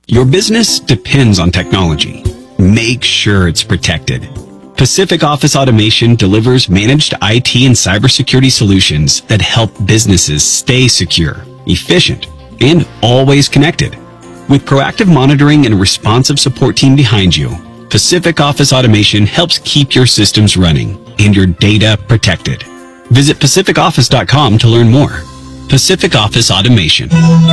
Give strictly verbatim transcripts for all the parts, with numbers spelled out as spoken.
Your business depends on technology. Make sure it's protected. Pacific Office Automation delivers managed I T and cybersecurity solutions that help businesses stay secure, efficient, and always connected. With proactive monitoring and a responsive support team behind you, Pacific Office Automation helps keep your systems running and your data protected. Visit pacific office dot com to learn more. Pacific Office Automation.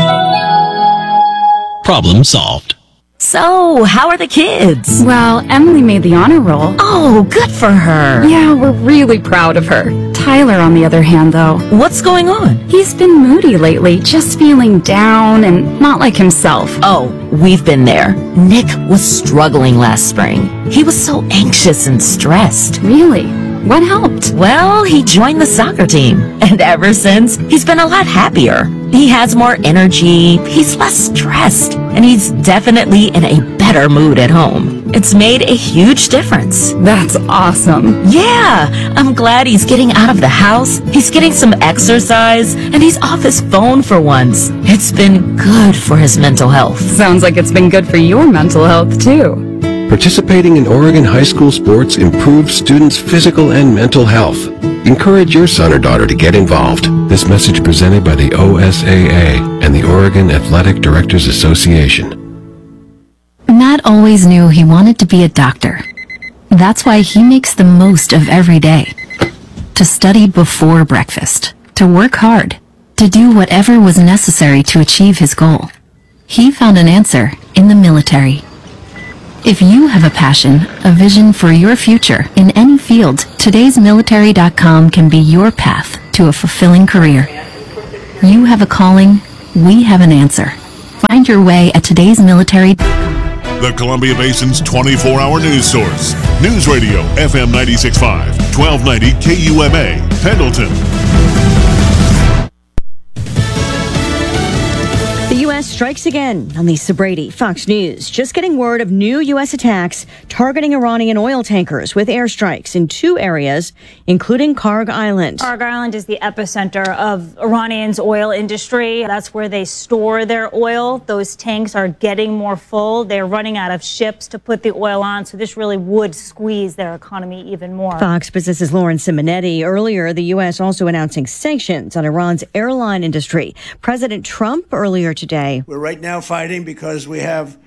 Problem solved. So, how are the kids? Well, Emily made the honor roll. Oh, good for her. Yeah, we're really proud of her. Tyler, on the other hand, though. What's going on? He's been moody lately, just feeling down and not like himself. Oh, we've been there. Nick was struggling last spring. He was so anxious and stressed. Really? What helped? Well, he joined the soccer team, and ever since, he's been a lot happier. He has more energy, he's less stressed, and he's definitely in a better mood at home. It's made a huge difference. That's awesome. Yeah, I'm glad he's getting out of the house, he's getting some exercise, and he's off his phone for once. It's been good for his mental health. Sounds like it's been good for your mental health, too. Participating in Oregon high school sports improves students' physical and mental health. Encourage your son or daughter to get involved. This message presented by the O S A A and the Oregon Athletic Directors Association. Matt always knew he wanted to be a doctor. That's why he makes the most of every day. To study before breakfast, to work hard, to do whatever was necessary to achieve his goal. He found an answer in the military. If you have a passion, a vision for your future in any field, todays military dot com can be your path to a fulfilling career. You have a calling, we have an answer. Find your way at todays military dot com. The Columbia Basin's twenty-four hour news source. News Radio F M ninety-six point five, twelve ninety K U M A, Pendleton. The U S strikes again. I'm Lisa Brady, Fox News. Just getting word of new U S attacks targeting Iranian oil tankers with airstrikes in two areas, including Karg Island. Karg Island is the epicenter of Iranian's oil industry. That's where they store their oil. Those tanks are getting more full. They're running out of ships to put the oil on, so this really would squeeze their economy even more. Fox Business's Lauren Simonetti. Earlier, the U S also announcing sanctions on Iran's airline industry. President Trump earlier today. We're right now fighting because we have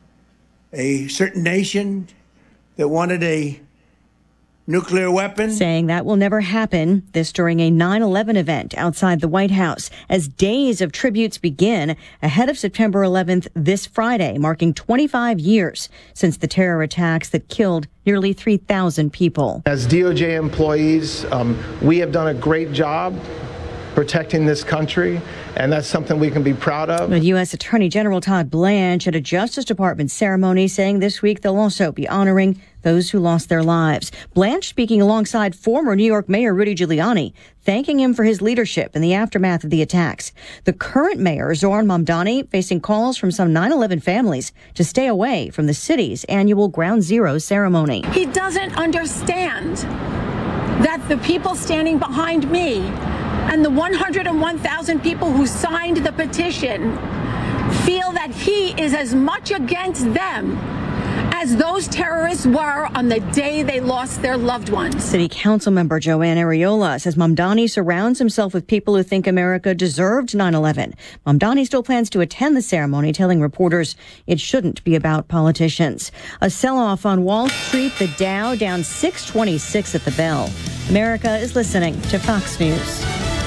a certain nation that wanted a nuclear weapon. Saying that will never happen. This during a nine eleven event outside the White House as days of tributes begin ahead of September eleventh this Friday, marking twenty-five years since the terror attacks that killed nearly three thousand people. As D O J employees, um, we have done a great job protecting this country, and that's something we can be proud of. But U S Attorney General Todd Blanche at a Justice Department ceremony saying this week they'll also be honoring those who lost their lives. Blanche speaking alongside former New York Mayor Rudy Giuliani, thanking him for his leadership in the aftermath of the attacks. The current mayor, Zohran Mamdani, facing calls from some nine eleven families to stay away from the city's annual Ground Zero ceremony. He doesn't understand that the people standing behind me and the one hundred one thousand people who signed the petition feel that he is as much against them as those terrorists were on the day they lost their loved ones. City Council member Joanne Ariola says Mamdani surrounds himself with people who think America deserved nine eleven. Mamdani still plans to attend the ceremony, telling reporters it shouldn't be about politicians. A sell-off on Wall Street, the Dow down six twenty-six at the bell. America is listening to Fox News.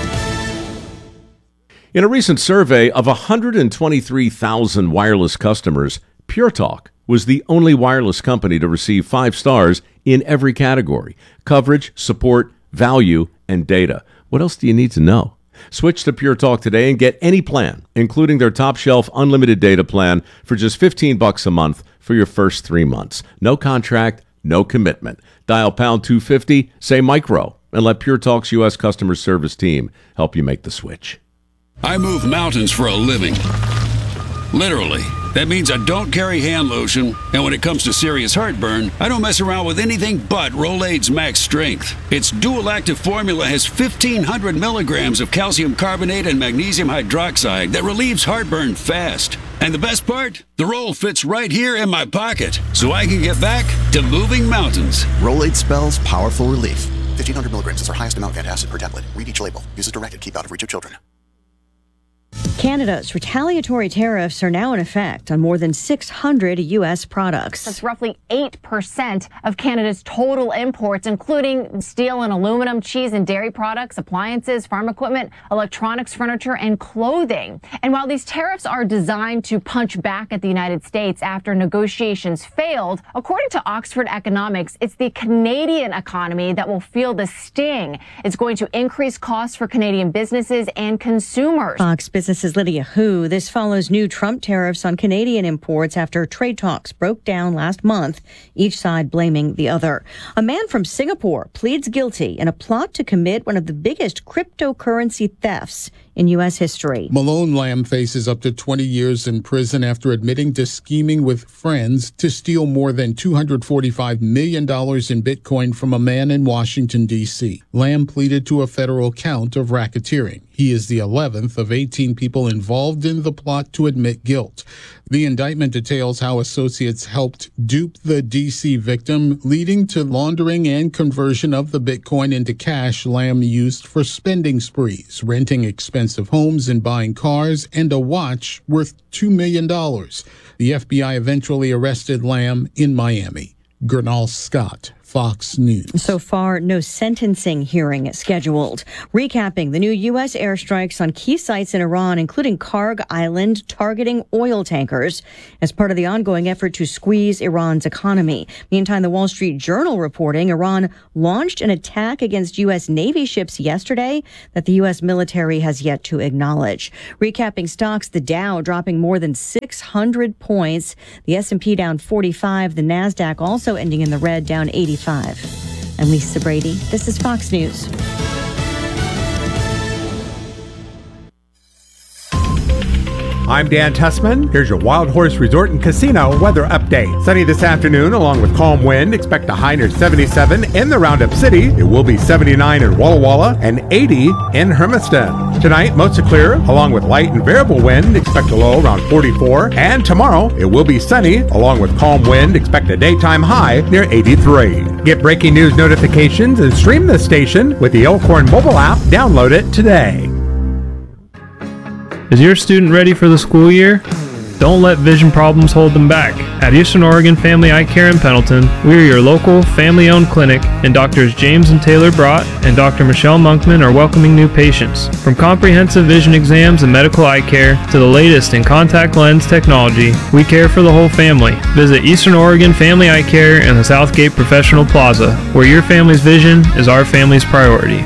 In a recent survey of one hundred twenty-three thousand wireless customers, Pure Talk was the only wireless company to receive five stars in every category: coverage, support, value, and data. What else do you need to know? Switch to Pure Talk today and get any plan, including their top shelf unlimited data plan, for just fifteen bucks a month for your first three months. No contract, no commitment. Dial pound two fifty, say micro, and let Pure Talk's U S customer service team help you make the switch. I move mountains for a living. Literally. That means I don't carry hand lotion, and when it comes to serious heartburn, I don't mess around with anything but Rolaids Max Strength. Its dual-active formula has fifteen hundred milligrams of calcium carbonate and magnesium hydroxide that relieves heartburn fast. And the best part? The roll fits right here in my pocket, so I can get back to moving mountains. Rolade spells powerful relief. fifteen hundred milligrams is our highest amount of antacid per tablet. Read each label. Use as directed. Keep out of reach of children. Canada's retaliatory tariffs are now in effect on more than six hundred U S products. That's roughly eight percent of Canada's total imports, including steel and aluminum, cheese and dairy products, appliances, farm equipment, electronics, furniture, and clothing. And while these tariffs are designed to punch back at the United States after negotiations failed, according to Oxford Economics, it's the Canadian economy that will feel the sting. It's going to increase costs for Canadian businesses and consumers. Fox Business's Lydia Hu. This follows new Trump tariffs on Canadian imports after trade talks broke down last month, each side blaming the other. A man from Singapore pleads guilty in a plot to commit one of the biggest cryptocurrency thefts in U S history. Malone Lamb faces up to twenty years in prison after admitting to scheming with friends to steal more than two hundred forty-five million dollars in Bitcoin from a man in Washington, D C. Lamb pleaded to a federal count of racketeering. He is the eleventh of eighteen people involved in the plot to admit guilt. The indictment details how associates helped dupe the D C victim, leading to laundering and conversion of the Bitcoin into cash Lamb used for spending sprees, renting expensive homes and buying cars, and a watch worth two million dollars. The F B I eventually arrested Lamb in Miami. Gernal Scott, Fox News. So far, no sentencing hearing scheduled. Recapping the new U S airstrikes on key sites in Iran, including Karg Island, targeting oil tankers as part of the ongoing effort to squeeze Iran's economy. Meantime, the Wall Street Journal reporting Iran launched an attack against U S Navy ships yesterday that the U S military has yet to acknowledge. Recapping stocks, the Dow dropping more than six hundred points, the S and P down forty-five, the NASDAQ also ending in the red, down eighty-five. I'm Lisa Brady. This is Fox News. I'm Dan Tussman. Here's your Wild Horse Resort and Casino weather update. Sunny this afternoon along with calm wind. Expect a high near seventy-seven in the Roundup City. It will be seventy-nine in Walla Walla and eighty in Hermiston. Tonight, mostly clear along with light and variable wind. Expect a low around forty-four. And tomorrow, it will be sunny along with calm wind. Expect a daytime high near eighty-three. Get breaking news notifications and stream the station with the Elkhorn mobile app. Download it today. Is your student ready for the school year? Don't let vision problems hold them back. At Eastern Oregon Family Eye Care in Pendleton, we are your local family-owned clinic, and Doctors James and Taylor Brott and Doctor Michelle Monkman are welcoming new patients. From comprehensive vision exams and medical eye care to the latest in contact lens technology, we care for the whole family. Visit Eastern Oregon Family Eye Care in the Southgate Professional Plaza, where your family's vision is our family's priority.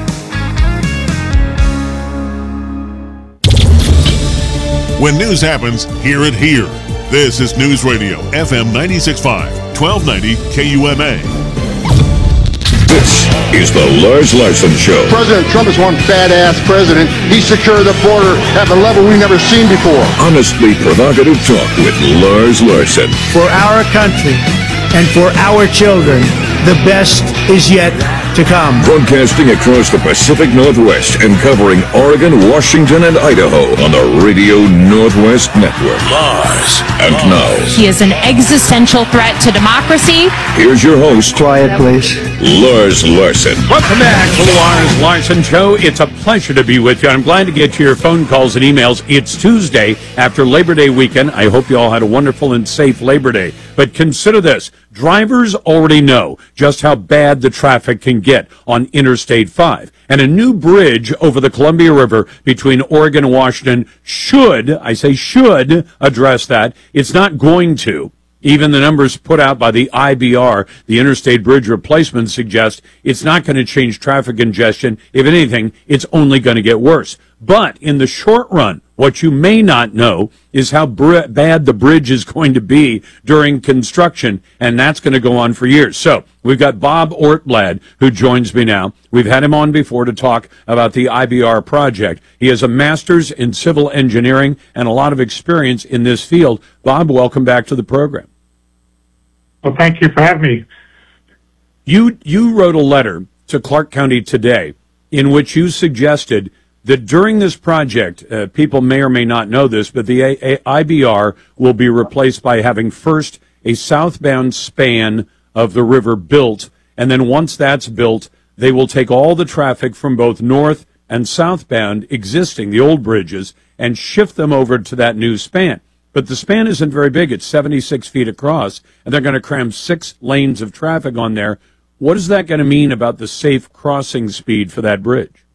When news happens, hear it here. This is News Radio, F M ninety-six point five, twelve ninety K U M A. This is the Lars Larson Show. President Trump is one badass president. He secured the border at the level we've never seen before. Honestly provocative talk with Lars Larson. For our country and for our children, the best is yet to come. Broadcasting across the Pacific Northwest and covering Oregon, Washington, and Idaho on the Radio Northwest Network. Lars. And now, he is an existential threat to democracy. Here's your host. Quiet, please. Lars Larson. Welcome back to the Lars Larson Show. It's a pleasure to be with you. I'm glad to get your phone calls and emails. It's Tuesday after Labor Day weekend. I hope you all had a wonderful and safe Labor Day. But consider this. Drivers already know just how bad the traffic can get on Interstate five. And a new bridge over the Columbia River between Oregon and Washington should, I say should, address that. It's not going to. Even the numbers put out by the I B R, the Interstate Bridge Replacement, suggest it's not going to change traffic congestion. If anything, it's only going to get worse. But in the short run, what you may not know is how br- bad the bridge is going to be during construction, and that's going to go on for years. So we've got Bob Ortblad, who joins me now. We've had him on before to talk about the I B R project. He has a master's in civil engineering and a lot of experience in this field. Bob, welcome back to the program. Well, thank you for having me. You, you wrote a letter to Clark County Today in which you suggested that during this project, uh, people may or may not know this, but the A- A- I B R will be replaced by having first a southbound span of the river built, and then once that's built, they will take all the traffic from both north and southbound existing, the old bridges, and shift them over to that new span. But the span isn't very big. It's seventy-six feet across, and they're going to cram six lanes of traffic on there. What is that going to mean about the safe crossing speed for that bridge?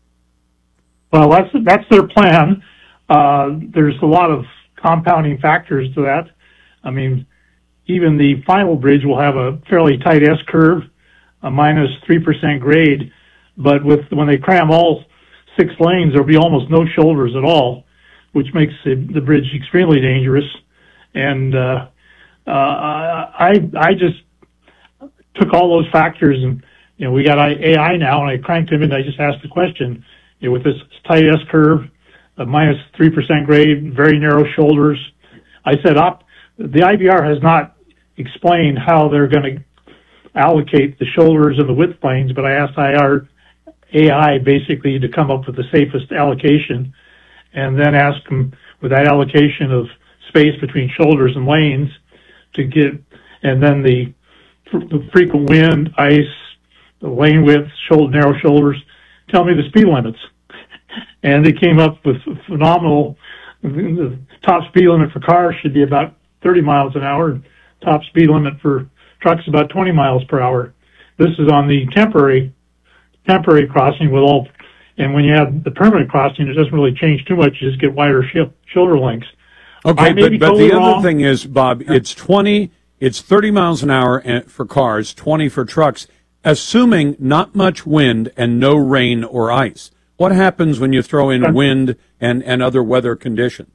Well, that's that's their plan. Uh, there's a lot of compounding factors to that. I mean, even the final bridge will have a fairly tight S-curve, a minus three percent grade, but with when they cram all six lanes, there'll be almost no shoulders at all, which makes the, the bridge extremely dangerous. And uh, uh, I I just took all those factors, and you know we got A I now, and I cranked him in. I just asked the question, you know, with this tight S curve, a minus three percent grade, very narrow shoulders. I said, op, the I B R has not explained how they're going to allocate the shoulders and the width planes, but I asked our A I basically to come up with the safest allocation, and then ask them with that allocation of space between shoulders and lanes to get, and then the, the frequent wind, ice, the lane width, shoulder, narrow shoulders, tell me the speed limits. And they came up with phenomenal, the top speed limit for cars should be about thirty miles an hour. Top speed limit for trucks about twenty miles per hour. This is on the temporary, temporary crossing with all, and when you have the permanent crossing, it doesn't really change too much. You just get wider sh- shoulder lengths. Okay, but, but totally the wrong. other thing is, Bob, it's twenty, it's thirty miles an hour for cars, twenty for trucks, assuming not much wind and no rain or ice. What happens when you throw in wind and, and other weather conditions?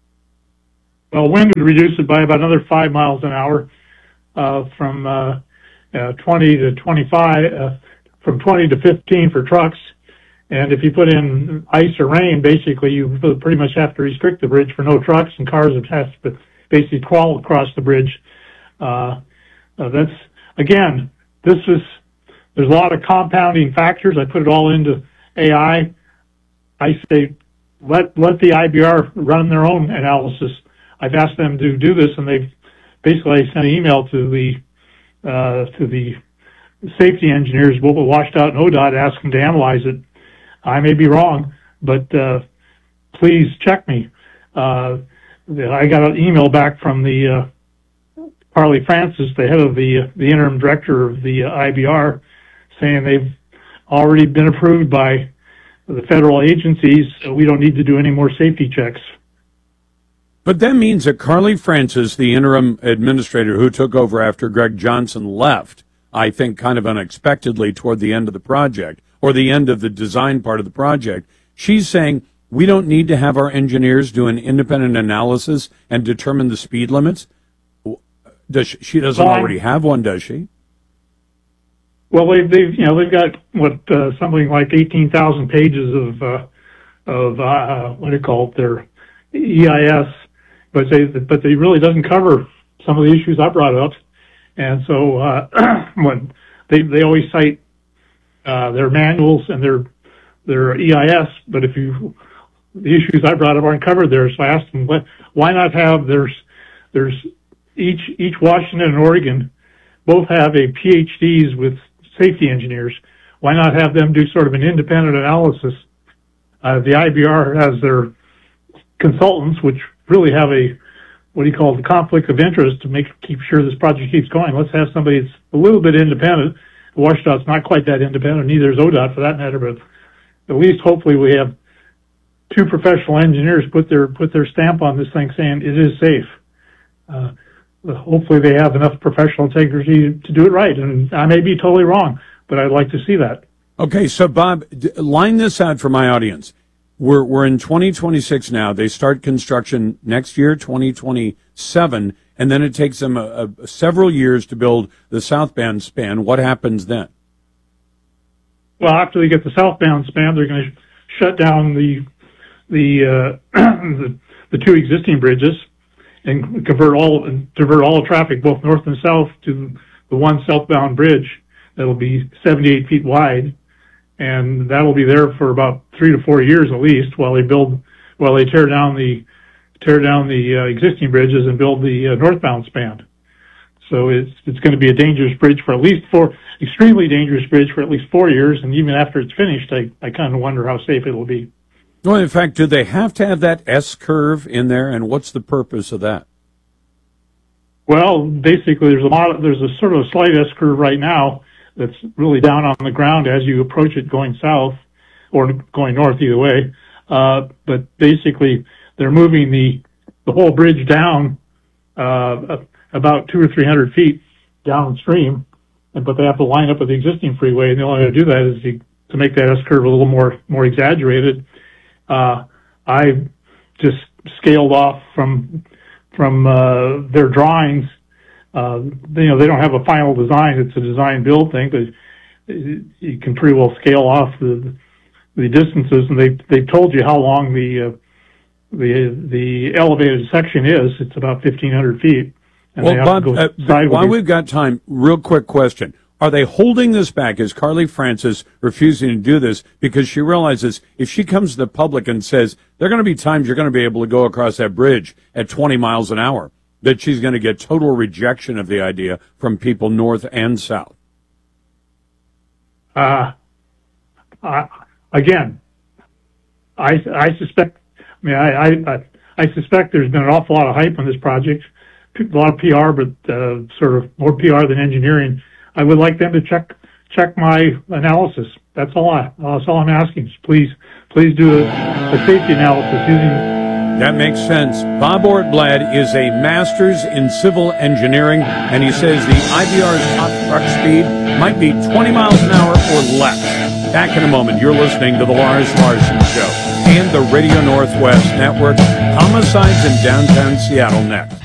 Well, wind would reduce it by about another five miles an hour, uh, from uh, uh, twenty to twenty-five, uh, from twenty to fifteen for trucks. And if you put in ice or rain, basically you pretty much have to restrict the bridge for no trucks, and cars would have to basically crawl across the bridge. Uh, uh, that's, again, this is, there's a lot of compounding factors. I put it all into A I. I say, let, let the I B R run their own analysis. I've asked them to do this, and they've basically sent an email to the, uh, to the safety engineers, Washed Out and O D O T, ask them to analyze it. I may be wrong, but uh, please check me. Uh, I got an email back from the uh, Carly Francis, the head of the the interim director of the uh, I B R, saying they've already been approved by the federal agencies, so we don't need to do any more safety checks. But that means that Carly Francis, the interim administrator who took over after Greg Johnson left, I think kind of unexpectedly toward the end of the project, or the end of the design part of the project, she's saying we don't need to have our engineers do an independent analysis and determine the speed limits. Does she, she doesn't well, already have one, does she? Well, they've, they've you know they've got what uh, something like eighteen thousand pages of uh, of uh, what do you call it, their E I S, but they but they really doesn't cover some of the issues I brought up, and so uh, when they they always cite Uh, their manuals and their their E I S, but if you the issues I brought up aren't covered there, so I asked them, what, why not have there's there's each each Washington and Oregon both have a P H Ds with safety engineers. Why not have them do sort of an independent analysis? Uh, the I B R has their consultants, which really have a what do you call it, the conflict of interest to make keep sure this project keeps going. Let's have somebody that's a little bit independent. WashDOT's not quite that independent, neither is O D O T for that matter, but at least hopefully we have two professional engineers put their put their stamp on this thing saying it is safe. Uh, hopefully they have enough professional integrity to do it right, and I may be totally wrong, but I'd like to see that. Okay, so Bob, line this out for my audience. We're we're in twenty twenty-six now. They start construction next year, twenty twenty-seven, and then it takes them a, a, several years to build the southbound span. What happens then? Well, after they get the southbound span, they're going to shut down the the, uh, the the two existing bridges and convert all divert all traffic, both north and south, to the one southbound bridge that'll be seventy-eight feet wide. and that'll be there for about three to four years at least while they build, while they tear down the tear down the uh, existing bridges and build the uh, northbound span. So it's it's going to be a dangerous bridge for at least four, extremely dangerous bridge for at least four years, and even after it's finished, I, I kind of wonder how safe it'll be. Well, in fact, do they have to have that S curve in there, and what's the purpose of that? Well, basically, there's a lot. Of, there's a sort of a slight S curve right now that's really down on the ground as you approach it going south or going north, either way. Uh, but basically, they're moving the the whole bridge down uh, about two or three hundred feet downstream, but they have to line up with the existing freeway, and the only way to do that is to, to make that S curve a little more more exaggerated. Uh, I just scaled off from from uh, their drawings. Uh, you know, they don't have a final design; it's a design build thing, but you can pretty well scale off the the distances, and they they've told you how long the uh, the the elevated section is. It's about fifteen hundred feet. And Well, Bob, uh, while we've got time, real quick question. Are they holding this back? Is Carly Francis refusing to do this because she realizes if she comes to the public and says there are going to be times you're going to be able to go across that bridge at twenty miles an hour, that she's going to get total rejection of the idea from people north and south? Uh, uh again, I, I suspect, I mean, I, I, I suspect there's been an awful lot of hype on this project, a lot of P R, but uh, sort of more P R than engineering. I would like them to check check my analysis. That's all I. That's all I'm asking. Please, please do a, a safety analysis using. That makes sense. Bob Ortblad is a master's in civil engineering, and he says the I B R's top truck speed might be twenty miles an hour or less. Back in a moment. You're listening to the Lars Larson Show and the Radio Northwest Network. Homicides in downtown Seattle next.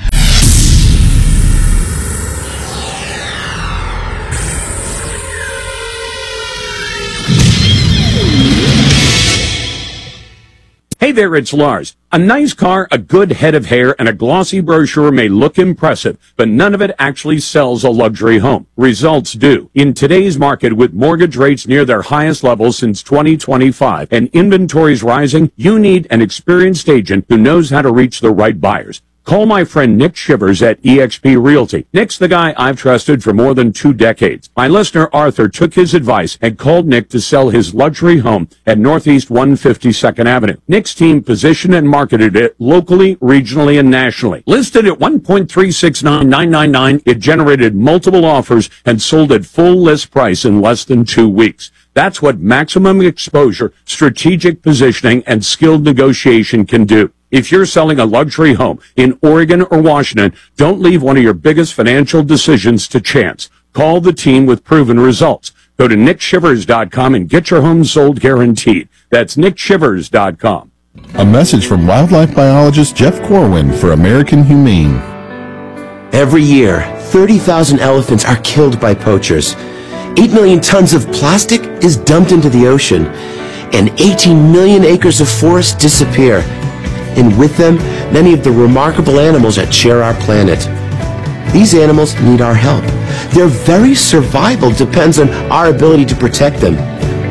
Hey there, it's Lars. A nice car, a good head of hair, and a glossy brochure may look impressive, but none of it actually sells a luxury home. Results do. In today's market, with mortgage rates near their highest level since twenty twenty-five and inventories rising, you need an experienced agent who knows how to reach the right buyers. Call my friend Nick Shivers at eXp Realty. Nick's the guy I've trusted for more than two decades. My listener Arthur took his advice and called Nick to sell his luxury home at Northeast one hundred fifty-second Avenue. Nick's team positioned and marketed it locally, regionally, and nationally. Listed at one point three six nine nine nine nine, it generated multiple offers and sold at full list price in less than two weeks. That's what maximum exposure, strategic positioning, and skilled negotiation can do. If you're selling a luxury home in Oregon or Washington, don't leave one of your biggest financial decisions to chance. Call the team with proven results. Go to nick shivers dot com and get your home sold guaranteed. That's nick shivers dot com. A message from wildlife biologist Jeff Corwin for American Humane. Every year, thirty thousand elephants are killed by poachers. eight million tons of plastic is dumped into the ocean, and eighteen million acres of forest disappear. And with them, many of the remarkable animals that share our planet. These animals need our help. Their very survival depends on our ability to protect them.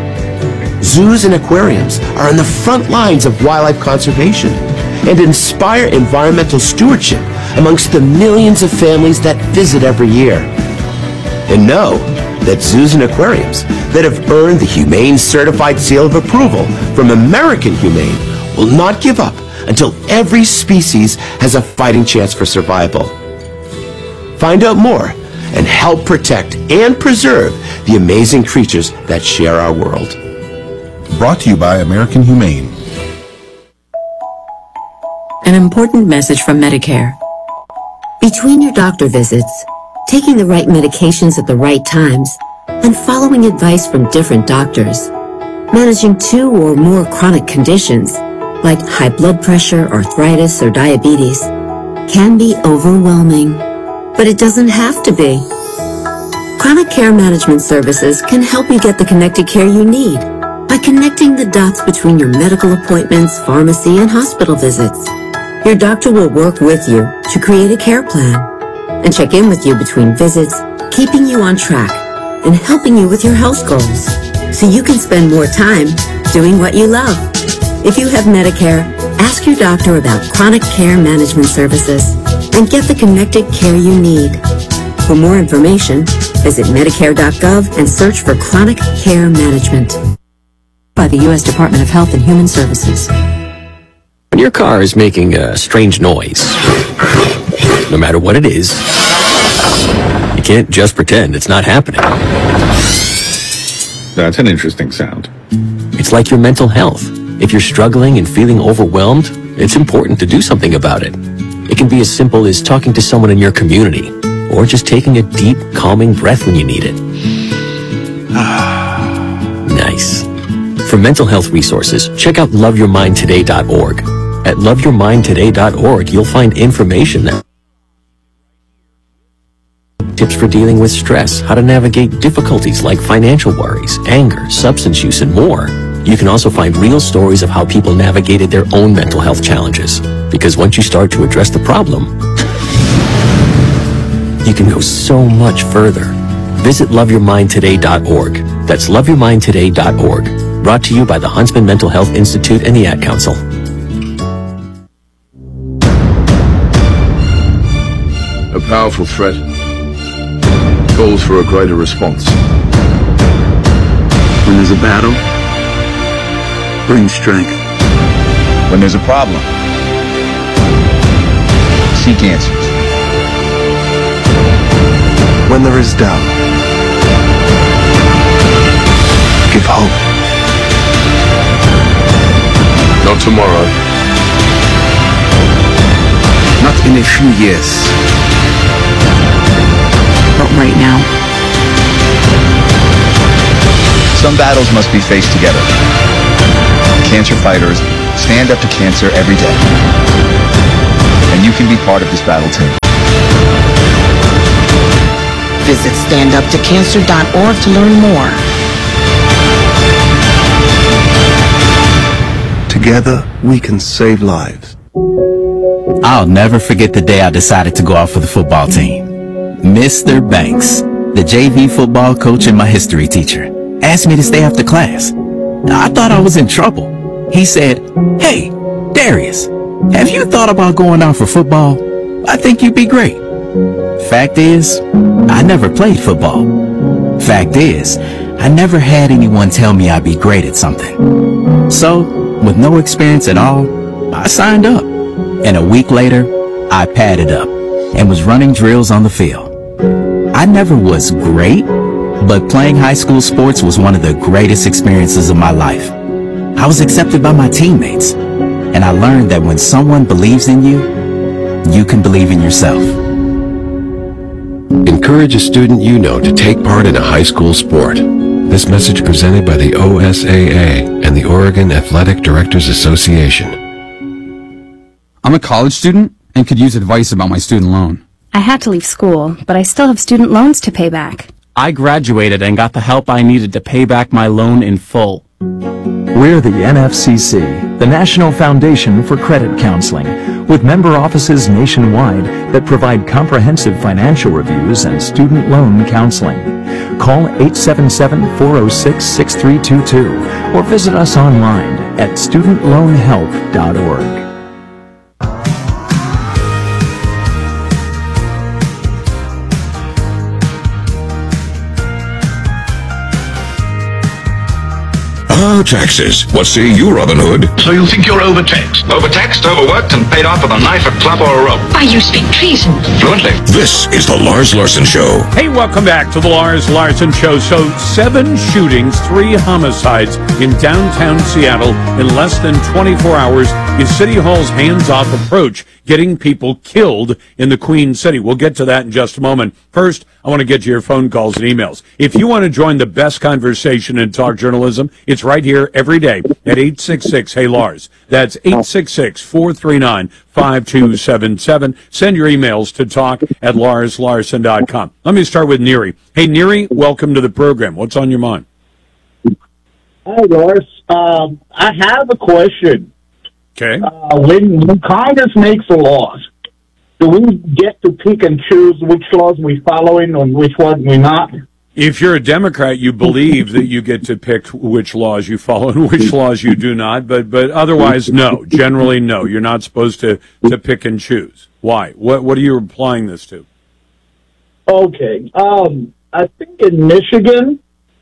Zoos and aquariums are on the front lines of wildlife conservation and inspire environmental stewardship amongst the millions of families that visit every year. And know that zoos and aquariums that have earned the Humane Certified Seal of Approval from American Humane will not give up until every species has a fighting chance for survival. Find out more and help protect and preserve the amazing creatures that share our world. Brought to you by American Humane. An important message from Medicare. Between your doctor visits, taking the right medications at the right times, and following advice from different doctors, managing two or more chronic conditions, like high blood pressure, arthritis, or diabetes, can be overwhelming. But it doesn't have to be. Chronic Care Management Services can help you get the connected care you need by connecting the dots between your medical appointments, pharmacy, and hospital visits. Your doctor will work with you to create a care plan and check in with you between visits, keeping you on track and helping you with your health goals. so you can spend more time doing what you love. If you have Medicare, ask your doctor about chronic care management services and get the connected care you need. For more information, visit Medicare dot gov and search for chronic care management. By the U S Department of Health and Human Services. When your car is making a strange noise, no matter what it is, you can't just pretend it's not happening. That's an interesting sound. It's like your mental health. If you're struggling and feeling overwhelmed, it's important to do something about it. It can be as simple as talking to someone in your community, or just taking a deep, calming breath when you need it. Nice. For mental health resources, check out love your mind today dot org. At love your mind today dot org, you'll find information that tips for dealing with stress, how to navigate difficulties like financial worries, anger, substance use, and more. You can also find real stories of how people navigated their own mental health challenges. Because once you start to address the problem, you can go so much further. Visit love your mind today dot org. That's love your mind today dot org. Brought to you by the Huntsman Mental Health Institute and the Ad Council. A powerful threat calls for a greater response. When there's a battle, bring strength. When there's a problem, seek answers. When there is doubt, give hope. Not tomorrow. Not in a few years. But right now. Some battles must be faced together. Cancer fighters stand up to cancer every day. And you can be part of this battle too. Visit stand up to cancer dot org to learn more. Together, we can save lives. I'll never forget the day I decided to go out for the football team. Mister Banks, the J V football coach and my history teacher, asked me to stay after class. I thought I was in trouble. He said, "Hey, Darius, have you thought about going out for football? I think you'd be great." Fact is, I never played football. Fact is, I never had anyone tell me I'd be great at something. So, with no experience at all, I signed up. And a week later, I padded up and was running drills on the field. I never was great, but playing high school sports was one of the greatest experiences of my life. I was accepted by my teammates, and I learned that when someone believes in you, you can believe in yourself. Encourage a student you know to take part in a high school sport. This message presented by the O S A A and the Oregon Athletic Directors Association. I'm a college student and could use advice about my student loan. I had to leave school, but I still have student loans to pay back. I graduated and got the help I needed to pay back my loan in full. We're the N F C C, the National Foundation for Credit Counseling, with member offices nationwide that provide comprehensive financial reviews and student loan counseling. Call eight seven seven, four oh six, six three two two or visit us online at student loan help dot org. Ah, taxes. What say you, Robin Hood? So you think you're overtaxed? Overtaxed, overworked, and paid off with a knife, a club, or a rope? Why, you speak treason. Fluently. This is the Lars Larson Show. Hey, welcome back to the Lars Larson Show. So, seven shootings, three homicides in downtown Seattle in less than twenty-four hours is City Hall's hands-off approach getting people killed in the Queen City. We'll get to that in just a moment. First, I want to get to your phone calls and emails. If you want to join the best conversation in talk journalism, it's right here every day at eight six six, hey Lars. That's eight six six, four three nine, five two seven seven. Send your emails to talk at lars larson dot com. Let me start with Neri. Hey, Neri, welcome to the program. What's on your mind? Hi, Lars. Um, I have a question. Okay. Uh, when, when Congress makes the laws, do we get to pick and choose which laws we're following and which ones we're not? If you're a Democrat, you believe that you get to pick which laws you follow and which laws you do not, but but otherwise, no. Generally, no. You're not supposed to, to pick and choose. Why? What what are you applying this to? Okay. Um, I think in Michigan,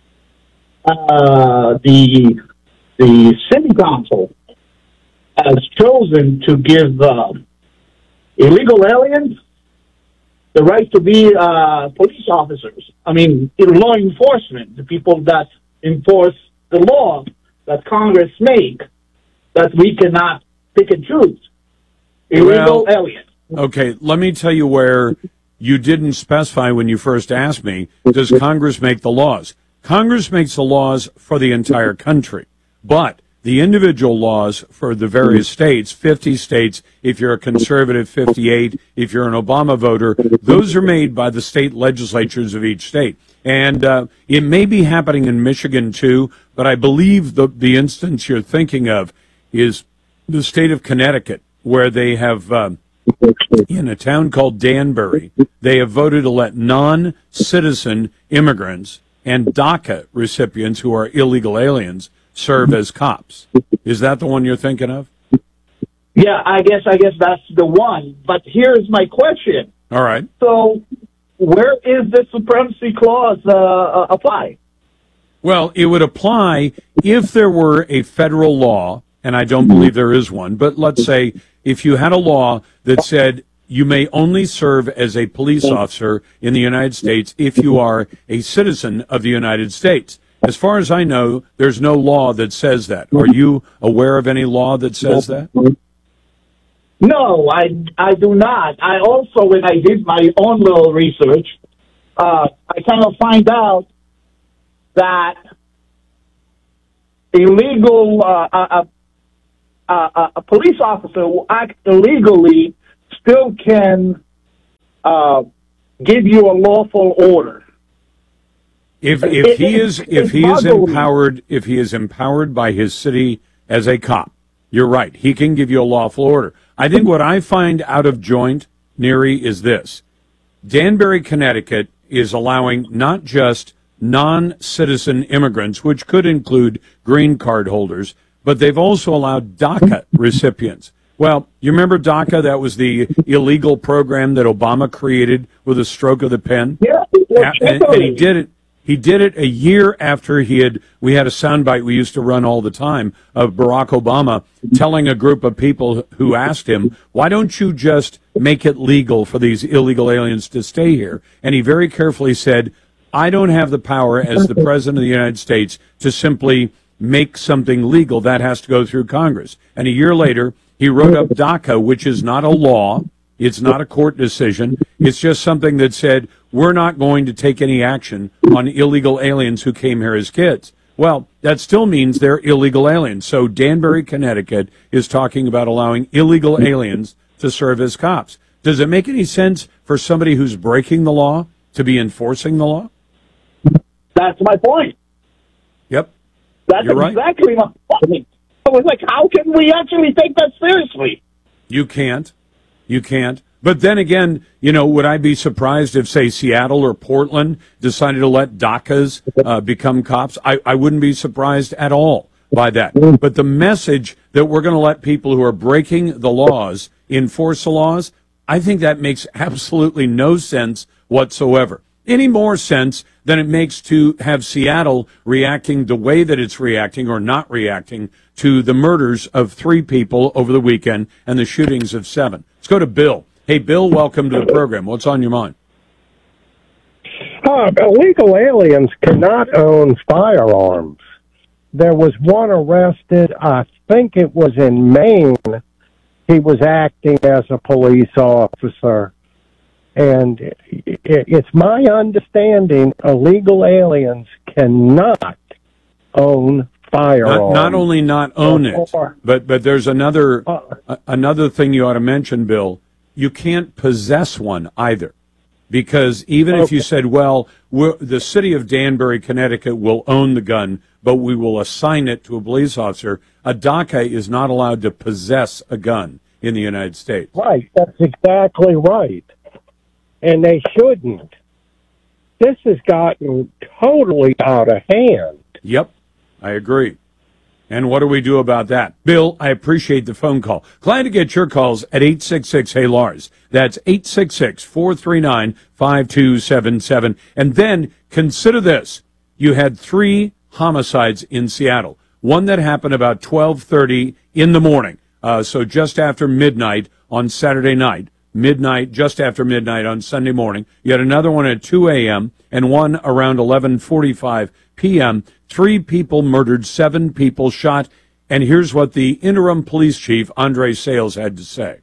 uh, the the city council has chosen to give uh, illegal aliens the right to be uh, police officers. I mean, in law enforcement, the people that enforce the law that Congress make, that we cannot pick and choose. Illegal Well, aliens. Okay, let me tell you where you didn't specify when you first asked me, does Congress make the laws? Congress makes the laws for the entire country, but the individual laws for the various states, fifty states, if you're a conservative, fifty-eight, if you're an Obama voter, those are made by the state legislatures of each state. And uh, it may be happening in Michigan too, but I believe the, the instance you're thinking of is the state of Connecticut, where they have, uh, in a town called Danbury, they have voted to let non-citizen immigrants and DACA recipients who are illegal aliens serve as cops. Is that the one you're thinking of? Yeah, I guess I guess that's the one. But here's my question. All right. So, where is the supremacy clause uh, uh, apply? Well, it would apply if there were a federal law, and I don't believe there is one, but let's say if you had a law that said you may only serve as a police officer in the United States if you are a citizen of the United States. As far as I know, there's no law that says that. Are you aware of any law that says that? No, I, I do not. I also, when I did my own little research, uh, I kind of find out that illegal, uh, a, a, a police officer who acts illegally still can uh, give you a lawful order. If if he is if he is empowered if he is empowered by his city as a cop, you're right. He can give you a lawful order. I think what I find out of joint, Neary, is this: Danbury, Connecticut, is allowing not just non-citizen immigrants, which could include green card holders, but they've also allowed DACA recipients. Well, you remember DACA? That was the illegal program that Obama created with a stroke of the pen. Yeah, and, and he did it. He did it a year after he had, we had a soundbite we used to run all the time of Barack Obama telling a group of people who asked him, why don't you just make it legal for these illegal aliens to stay here? And he very carefully said, I don't have the power as the president of the United States to simply make something legal. That has to go through Congress. And a year later, he wrote up DACA, which is not a law. It's not a court decision. It's just something that said, we're not going to take any action on illegal aliens who came here as kids. Well, that still means they're illegal aliens. So Danbury, Connecticut is talking about allowing illegal aliens to serve as cops. Does it make any sense for somebody who's breaking the law to be enforcing the law? That's my point. Yep. That's You're right. exactly my point. I was like, how can we actually take that seriously? You can't. You can't. But then again, you know, would I be surprised if, say, Seattle or Portland decided to let DACAs uh, become cops? I, I wouldn't be surprised at all by that. But the message that we're going to let people who are breaking the laws enforce the laws, I think that makes absolutely no sense whatsoever. Any more sense than it makes to have Seattle reacting the way that it's reacting or not reacting to the murders of three people over the weekend and the shootings of seven. Let's go to Bill. Hey, Bill, welcome to the program. What's on your mind? Uh, illegal aliens cannot own firearms. There was one arrested, I think it was in Maine. He was acting as a police officer. And it's my understanding illegal aliens cannot own firearms. Not, not only not own it, but but there's another uh, another thing you ought to mention, Bill. You can't possess one either, because even okay. if you said, well, we're, the city of Danbury, Connecticut will own the gun, but we will assign it to a police officer, a DACA is not allowed to possess a gun in the United States. Right, that's exactly right. And they shouldn't. this has gotten totally out of hand. Yep, I agree. And what do we do about that? Bill, I appreciate the phone call. Glad to get your calls at eight six six, hey Lars. That's eight six six, four three nine, five two seven seven. And then consider this. You had three homicides in Seattle. One that happened about twelve thirty in the morning, uh, so just after midnight on Saturday night. Midnight, just after midnight on Sunday morning. You had another one at two a.m. and one around eleven forty-five p.m. Three people murdered, seven people shot. And here's what the interim police chief, Andre Sales, had to say.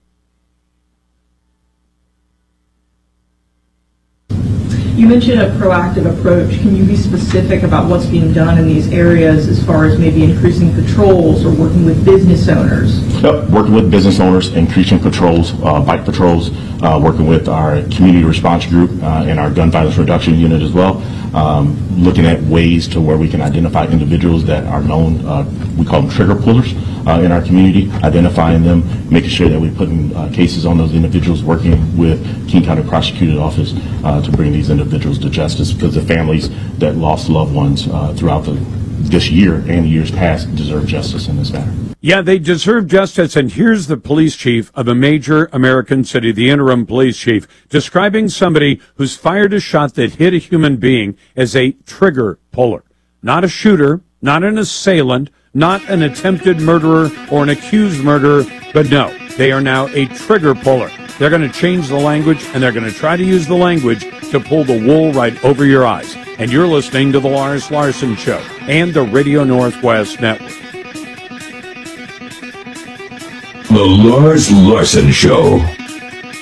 You mentioned a proactive approach. Can you be specific about what's being done in these areas as far as maybe increasing patrols or working with business owners? Yep, working with business owners, increasing patrols, uh, bike patrols, uh, working with our community response group uh, and our gun violence reduction unit as well, um, looking at ways to where we can identify individuals that are known, uh, we call them trigger pullers, uh, in our community, identifying them, making sure that we're putting uh, cases on those individuals, working with King County Prosecutor's Office uh, to bring these individuals to justice, because the families that lost loved ones uh, throughout the, this year and years past deserve justice in this matter. Yeah, they deserve justice, and here's the police chief of a major American city, the interim police chief, describing somebody who's fired a shot that hit a human being as a trigger puller. Not a shooter, not an assailant, not an attempted murderer or an accused murderer, but no, they are now a trigger puller. They're going to change the language, and they're going to try to use the language to pull the wool right over your eyes. And you're listening to The Lars Larson Show and the Radio Northwest Network. The Lars Larson Show.